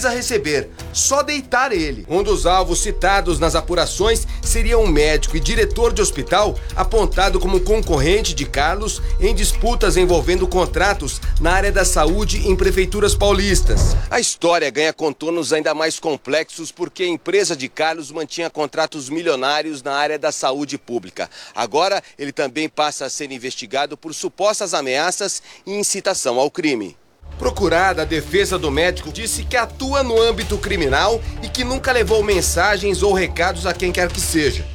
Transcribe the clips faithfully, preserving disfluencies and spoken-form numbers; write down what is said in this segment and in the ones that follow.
precisa receber, só deitar ele. Um dos alvos citados nas apurações seria um médico e diretor de hospital apontado como concorrente de Carlos em disputas envolvendo contratos na área da saúde em prefeituras paulistas. A história ganha contornos ainda mais complexos porque a empresa de Carlos mantinha contratos milionários na área da saúde pública. Agora, ele também passa a ser investigado por supostas ameaças e incitação ao crime. Procurada, a defesa do médico disse que atua no âmbito criminal e que nunca levou mensagens ou recados a quem quer que seja.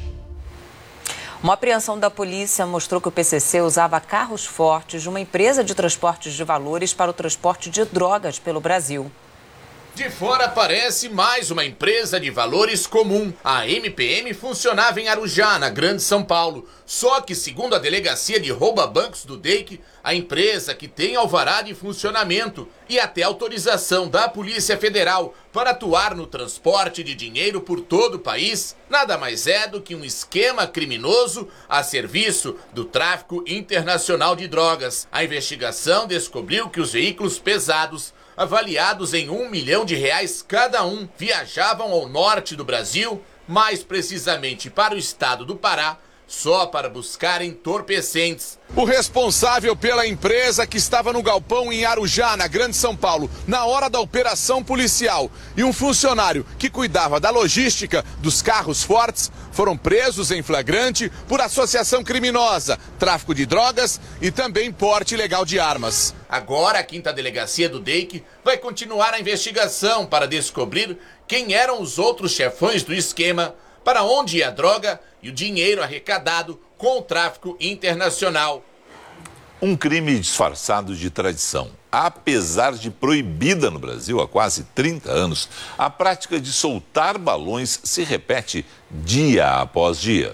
Uma apreensão da polícia mostrou que o P C C usava carros fortes de uma empresa de transportes de valores para o transporte de drogas pelo Brasil. De fora parece mais uma empresa de valores comum. A M P M funcionava em Arujá, na Grande São Paulo. Só que, segundo a Delegacia de Rouba-Bancos do D E I C, a empresa, que tem alvará de funcionamento e até autorização da Polícia Federal para atuar no transporte de dinheiro por todo o país, nada mais é do que um esquema criminoso a serviço do tráfico internacional de drogas. A investigação descobriu que os veículos pesados, avaliados em um milhão de reais cada um, viajavam ao norte do Brasil, mais precisamente para o estado do Pará, só para buscar entorpecentes. O responsável pela empresa, que estava no galpão em Arujá, na Grande São Paulo, na hora da operação policial, e um funcionário que cuidava da logística dos carros fortes, foram presos em flagrante por associação criminosa, tráfico de drogas e também porte ilegal de armas. Agora a quinta Delegacia do D E I C vai continuar a investigação para descobrir quem eram os outros chefões do esquema, para onde ia a droga e o dinheiro arrecadado com o tráfico internacional. Um crime disfarçado de tradição. Apesar de proibida no Brasil há quase trinta anos, a prática de soltar balões se repete dia após dia.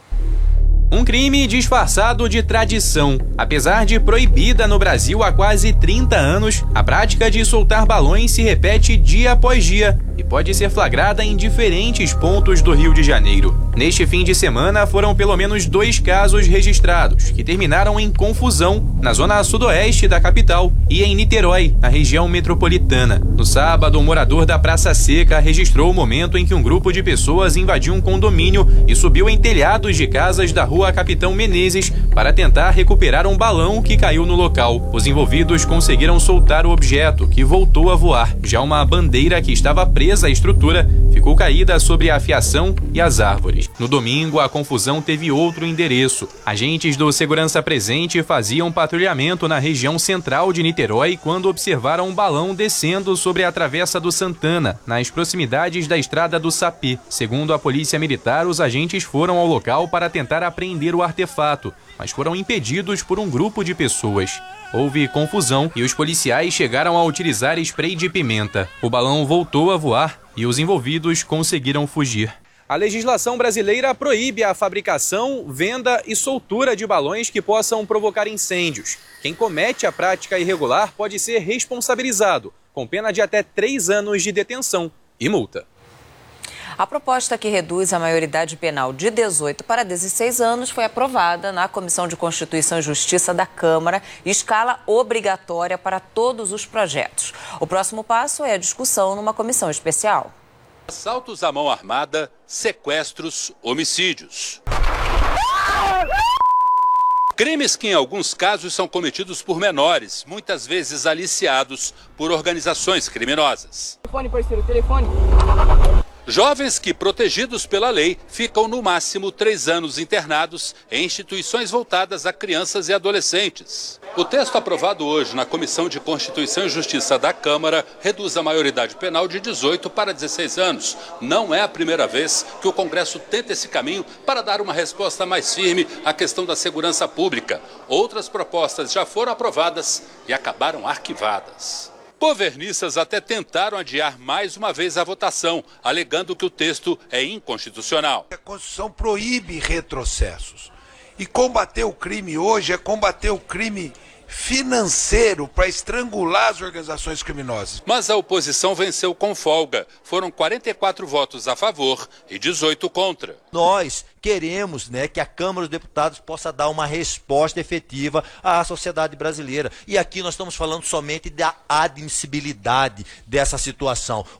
Um crime disfarçado de tradição. Apesar de proibida no Brasil há quase trinta anos, a prática de soltar balões se repete dia após dia e pode ser flagrada em diferentes pontos do Rio de Janeiro. Neste fim de semana, foram pelo menos dois casos registrados, que terminaram em confusão na zona sudoeste da capital e em Niterói, na região metropolitana. No sábado, um morador da Praça Seca registrou o momento em que um grupo de pessoas invadiu um condomínio e subiu em telhados de casas da rua Capitão Menezes para tentar recuperar um balão que caiu no local. Os envolvidos conseguiram soltar o objeto, que voltou a voar. Já uma bandeira que estava presa à estrutura ficou caída sobre a fiação e as árvores. No domingo, a confusão teve outro endereço. Agentes do Segurança Presente faziam patrulhamento na região central de Niterói quando observaram um balão descendo sobre a Travessa do Santana, nas proximidades da Estrada do Sapê. Segundo a Polícia Militar, os agentes foram ao local para tentar apreender o artefato, mas foram impedidos por um grupo de pessoas. Houve confusão e os policiais chegaram a utilizar spray de pimenta. O balão voltou a voar e os envolvidos conseguiram fugir. A legislação brasileira proíbe a fabricação, venda e soltura de balões que possam provocar incêndios. Quem comete a prática irregular pode ser responsabilizado, com pena de até três anos de detenção e multa. A proposta que reduz a maioridade penal de dezoito para dezesseis anos foi aprovada na Comissão de Constituição e Justiça da Câmara, escala obrigatória para todos os projetos. O próximo passo é a discussão numa comissão especial. Assaltos à mão armada, sequestros, homicídios. Crimes que, em alguns casos, são cometidos por menores, muitas vezes aliciados por organizações criminosas. Telefone, parceiro, telefone. Jovens que, protegidos pela lei, ficam no máximo três anos internados em instituições voltadas a crianças e adolescentes. O texto aprovado hoje na Comissão de Constituição e Justiça da Câmara reduz a maioridade penal de dezoito para dezesseis anos. Não é a primeira vez que o Congresso tenta esse caminho para dar uma resposta mais firme à questão da segurança pública. Outras propostas já foram aprovadas e acabaram arquivadas. Governistas até tentaram adiar mais uma vez a votação, alegando que o texto é inconstitucional. A Constituição proíbe retrocessos. E combater o crime hoje é combater o crime financeiro para estrangular as organizações criminosas. Mas a oposição venceu com folga. Foram quarenta e quatro votos a favor e dezoito contra. Nós queremos, né, que a Câmara dos Deputados possa dar uma resposta efetiva à sociedade brasileira. E aqui nós estamos falando somente da admissibilidade dessa situação.